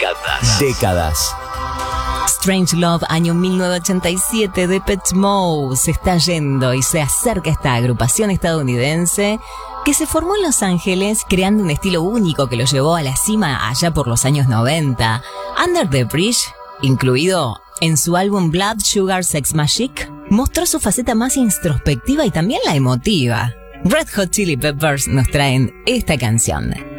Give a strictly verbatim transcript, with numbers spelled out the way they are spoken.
Décadas. Décadas. Strange Love, año mil novecientos ochenta y siete, de Depeche Mode. Se está yendo y se acerca esta agrupación estadounidense que se formó en Los Ángeles creando un estilo único que lo llevó a la cima allá por los años noventa. Under the Bridge, incluido en su álbum Blood Sugar Sex Magic, mostró su faceta más introspectiva y también la emotiva. Red Hot Chili Peppers nos traen esta canción.